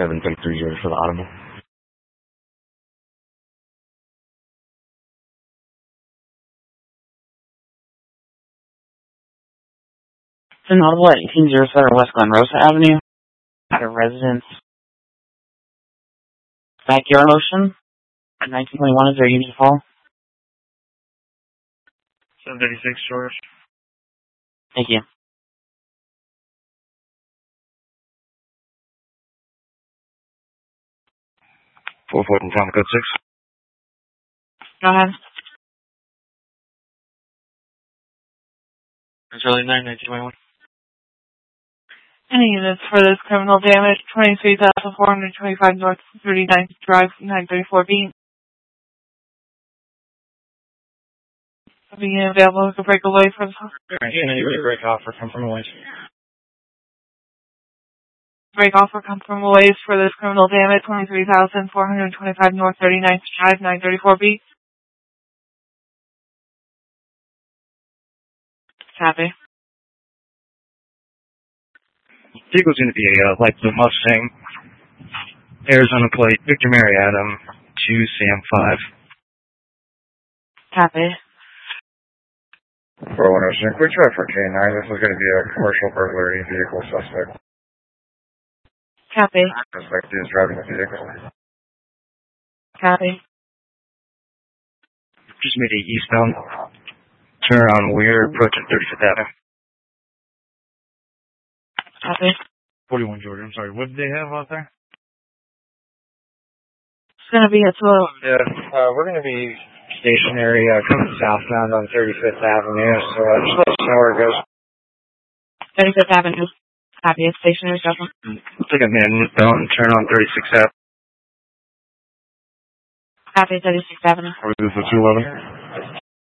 733 for the audible. It's an audible at 1807 West Glen Rosa Avenue at a residence. Backyard motion. 1921 is their unit call. 736 George. Thank you. Full Fort and Tom Code 6. Go ahead. Charlie 9, 1921. Any units for this criminal damage, 23,425 North 39th Drive, 934B. Being available to break away from Alright, anybody break off or come from a ways? Break off or come from a ways for this criminal damage, 23,425 North 39th Drive, 934B. Copy. Vehicle's going to be a light blue Mustang, Arizona plate, Victor Mary Adam, 2CM5. Copy. 4106, quick try for K9. This is going to be a commercial burglary vehicle suspect. Copy. Suspect is driving the vehicle. Copy. Just made a eastbound turn on Weir, approaching 35th Avenue. Copy. 41 Georgia, I'm sorry. What did they have out there? It's going to be a 12. Yeah, we're going to be stationary coming southbound on 35th Avenue, so just let us know where it goes. 35th Avenue. Copy. It's stationary stuff. Looks like I made a northbound turn on 36th Avenue. Copy. 36th Avenue. Or is this a 211?